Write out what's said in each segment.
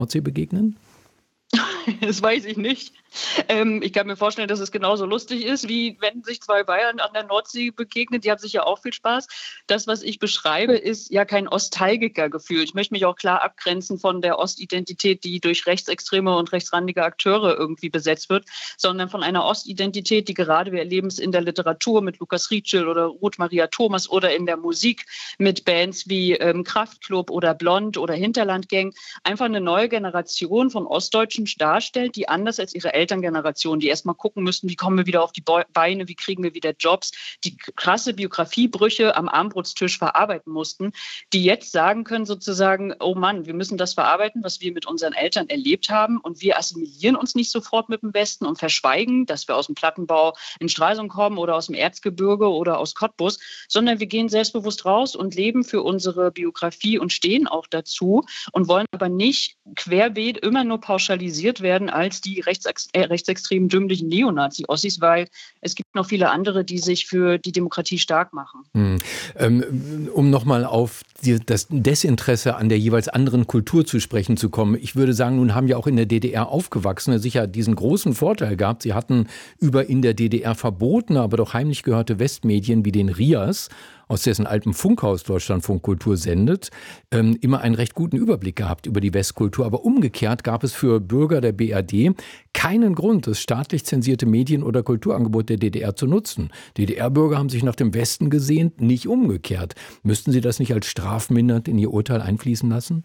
Nordsee begegnen? Das weiß ich nicht. Ich kann mir vorstellen, dass es genauso lustig ist, wie wenn sich zwei Bayern an der Nordsee begegnen. Die haben sicher auch viel Spaß. Das, was ich beschreibe, ist ja kein Ostalgiker-Gefühl. Ich möchte mich auch klar abgrenzen von der Ostidentität, die durch rechtsextreme und rechtsrandige Akteure irgendwie besetzt wird, sondern von einer Ostidentität, die gerade, wir erleben es in der Literatur mit Lukas Rietschel oder Ruth Maria Thomas oder in der Musik mit Bands wie Kraftklub oder Blond oder Hinterlandgang, einfach eine neue Generation von Ostdeutschen darstellt, die anders als ihre Elterngeneration, die erstmal gucken müssten, wie kommen wir wieder auf die Beine, wie kriegen wir wieder Jobs, die krasse Biografiebrüche am Armbrotstisch verarbeiten mussten, die jetzt sagen können sozusagen, oh Mann, wir müssen das verarbeiten, was wir mit unseren Eltern erlebt haben und wir assimilieren uns nicht sofort mit dem Westen und verschweigen, dass wir aus dem Plattenbau in Stralsund kommen oder aus dem Erzgebirge oder aus Cottbus, sondern wir gehen selbstbewusst raus und leben für unsere Biografie und stehen auch dazu und wollen aber nicht querbeet immer nur pauschalisiert werden als die rechtsextremen, dümmlichen Neonazi-Ossis, weil es gibt noch viele andere, die sich für die Demokratie stark machen. Um nochmal auf das Desinteresse an der jeweils anderen Kultur zu sprechen zu kommen. Ich würde sagen, nun haben ja auch in der DDR Aufgewachsene sicher diesen großen Vorteil gehabt. Sie hatten über in der DDR verbotene, aber doch heimlich gehörte Westmedien wie den RIAS, aus dessen altem Funkhaus Deutschlandfunk Kultur sendet, immer einen recht guten Überblick gehabt über die Westkultur. Aber umgekehrt gab es für Bürger der BRD keinen Grund, das staatlich zensierte Medien- oder Kulturangebot der DDR zu nutzen. DDR-Bürger haben sich nach dem Westen gesehnt, nicht umgekehrt. Müssten Sie das nicht als strafmindernd in Ihr Urteil einfließen lassen?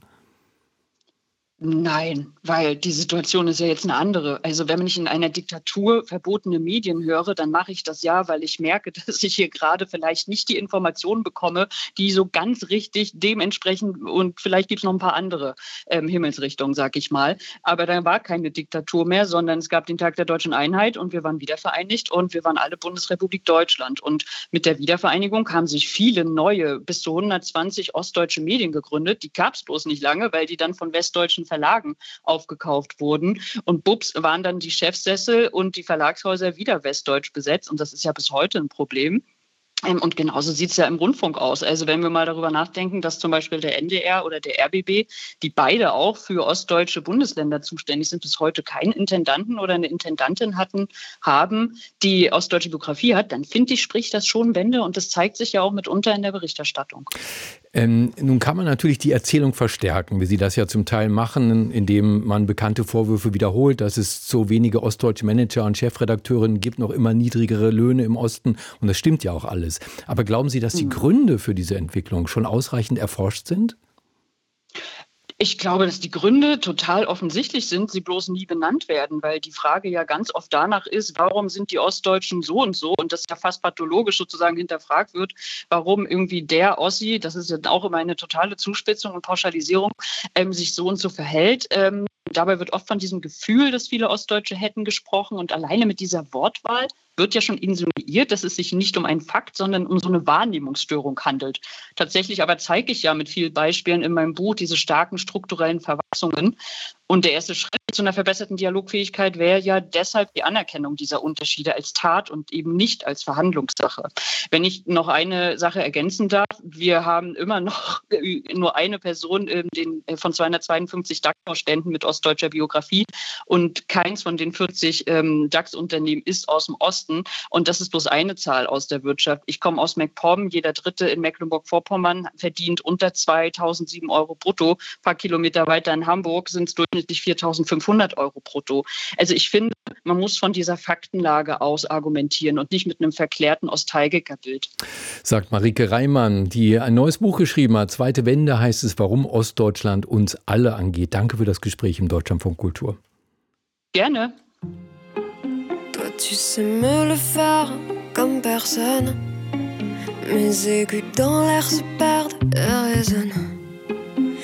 Nein, weil die Situation ist ja jetzt eine andere. Also wenn ich in einer Diktatur verbotene Medien höre, dann mache ich das ja, weil ich merke, dass ich hier gerade vielleicht nicht die Informationen bekomme, die so ganz richtig dementsprechend, und vielleicht gibt es noch ein paar andere Himmelsrichtungen, sag ich mal. Aber da war keine Diktatur mehr, sondern es gab den Tag der Deutschen Einheit und wir waren wiedervereinigt und wir waren alle Bundesrepublik Deutschland. Und mit der Wiedervereinigung haben sich viele neue, bis zu 120 ostdeutsche Medien gegründet. Die gab es bloß nicht lange, weil die dann von westdeutschen Verlagen aufgekauft wurden. Und bups waren dann die Chefsessel und die Verlagshäuser wieder westdeutsch besetzt. Und das ist ja bis heute ein Problem. Und genauso sieht es ja im Rundfunk aus. Also wenn wir mal darüber nachdenken, dass zum Beispiel der NDR oder der RBB, die beide auch für ostdeutsche Bundesländer zuständig sind, bis heute keinen Intendanten oder eine Intendantin haben, die ostdeutsche Biografie hat, dann finde ich, spricht das schon Bände und das zeigt sich ja auch mitunter in der Berichterstattung. Nun kann man natürlich die Erzählung verstärken, wie Sie das ja zum Teil machen, indem man bekannte Vorwürfe wiederholt, dass es so wenige ostdeutsche Manager und Chefredakteurinnen gibt, noch immer niedrigere Löhne im Osten. Und das stimmt ja auch alles. Aber glauben Sie, dass die Gründe für diese Entwicklung schon ausreichend erforscht sind? Ich glaube, dass die Gründe total offensichtlich sind, sie bloß nie benannt werden, weil die Frage ja ganz oft danach ist, warum sind die Ostdeutschen so und so und das ja fast pathologisch sozusagen hinterfragt wird, warum irgendwie der Ossi, das ist ja auch immer eine totale Zuspitzung und Pauschalisierung, sich so und so verhält. Dabei wird oft von diesem Gefühl, das viele Ostdeutsche hätten, gesprochen und alleine mit dieser Wortwahl wird ja schon insinuiert, dass es sich nicht um einen Fakt, sondern um so eine Wahrnehmungsstörung handelt. Tatsächlich aber zeige ich ja mit vielen Beispielen in meinem Buch diese starken strukturellen Verwachsungen. Und der erste Schritt zu einer verbesserten Dialogfähigkeit wäre ja deshalb die Anerkennung dieser Unterschiede als Tat und eben nicht als Verhandlungssache. Wenn ich noch eine Sache ergänzen darf, wir haben immer noch nur eine Person von 252 DAX-Vorständen mit ostdeutscher Biografie und keins von den 40 DAX-Unternehmen ist aus dem Osten und das ist bloß eine Zahl aus der Wirtschaft. Ich komme aus MacPom, jeder Dritte in Mecklenburg-Vorpommern verdient unter 2.007 Euro brutto. Ein paar Kilometer weiter in Hamburg sind es durchschnittlich 4.500 Euro brutto. Also ich finde, man muss von dieser Faktenlage aus argumentieren und nicht mit einem verklärten Ostalgikerbild. Sagt Marike Reimann, die ein neues Buch geschrieben hat. Zweite Wende heißt es, warum Ostdeutschland uns alle angeht. Danke für das Gespräch im Deutschlandfunk Kultur. Gerne. Toi, tu sais me le faire comme personne. Mes aigus dans l'air se perdent et résonnent.